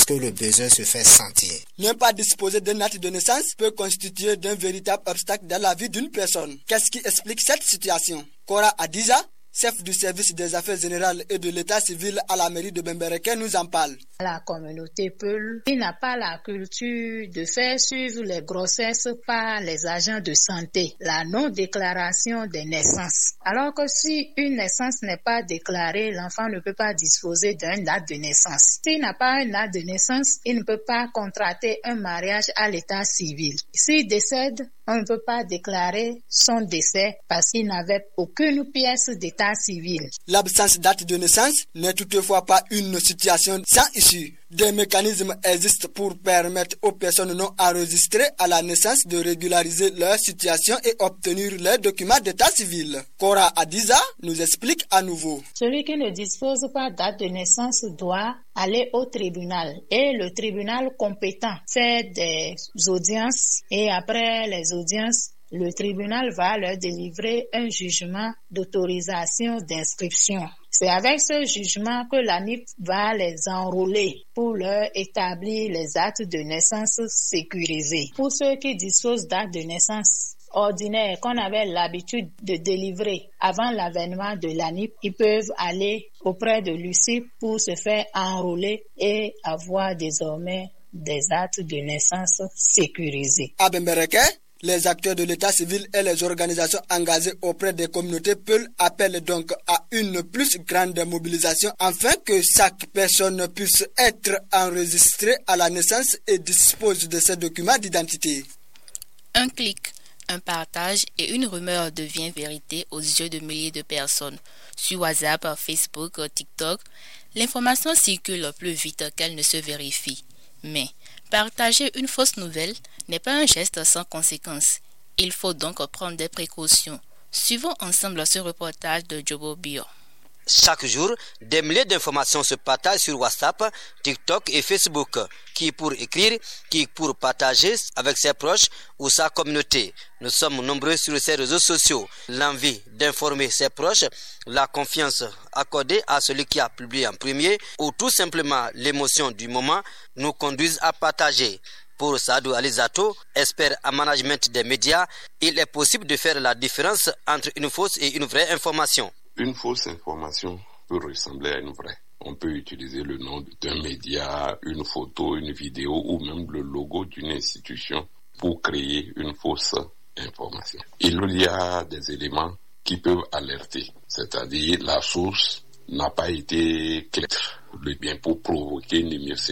lorsque le besoin se fait sentir. Ne pas disposer d'un acte de naissance peut constituer d'un véritable obstacle dans la vie d'une personne. Qu'est-ce qui explique cette situation? Cora Adiza, chef du service des affaires générales et de l'état civil à la mairie de Bembereke, nous en parle. La communauté Peul, qui n'a pas la culture de faire suivre les grossesses par les agents de santé, la non-déclaration des naissances. Alors que si une naissance n'est pas déclarée, l'enfant ne peut pas disposer d'un acte de naissance. S'il n'a pas un acte de naissance, il ne peut pas contracter un mariage à l'état civil. S'il décède, on ne peut pas déclarer son décès parce qu'il n'avait aucune pièce d'état civil. L'absence d'acte de naissance n'est toutefois pas une situation sans issue. Des mécanismes existent pour permettre aux personnes non enregistrées à la naissance de régulariser leur situation et obtenir leurs documents d'état civil. Cora Adiza nous explique à nouveau. Celui qui ne dispose pas d'acte de naissance doit aller au tribunal et le tribunal compétent fait des audiences et après les audiences, le tribunal va leur délivrer un jugement d'autorisation d'inscription. C'est avec ce jugement que l'ANIP va les enrôler pour leur établir les actes de naissance sécurisés. Pour ceux qui disposent d'actes de naissance ordinaires qu'on avait l'habitude de délivrer avant l'avènement de l'ANIP, ils peuvent aller auprès de l'UCIP pour se faire enrôler et avoir désormais des actes de naissance sécurisés. À Bembereke, les acteurs de l'état civil et les organisations engagées auprès des communautés Peul appellent donc à une plus grande mobilisation afin que chaque personne puisse être enregistrée à la naissance et dispose de ses documents d'identité. Un clic, un partage et une rumeur devient vérité aux yeux de milliers de personnes. Sur WhatsApp, Facebook, TikTok, l'information circule plus vite qu'elle ne se vérifie. Mais partager une fausse nouvelle n'est pas un geste sans conséquence. Il faut donc prendre des précautions. Suivons ensemble ce reportage de Jobo Bio. Chaque jour, des milliers d'informations se partagent sur WhatsApp, TikTok et Facebook, qui pour écrire, qui pour partager avec ses proches ou sa communauté. Nous sommes nombreux sur ces réseaux sociaux. L'envie d'informer ses proches, la confiance accordée à celui qui a publié en premier ou tout simplement l'émotion du moment nous conduisent à partager. Pour Sadou Alizato, expert en management des médias, il est possible de faire la différence entre une fausse et une vraie information. Une fausse information peut ressembler à une vraie. On peut utiliser le nom d'un média, une photo, une vidéo ou même le logo d'une institution pour créer une fausse information. Il y a des éléments qui peuvent alerter, c'est-à-dire la source n'a pas été claire, bien pour provoquer une